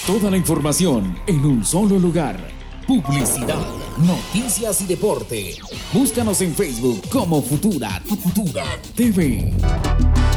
Toda la información en un solo lugar. Publicidad, noticias y deporte. Búscanos en Facebook como Futura TV.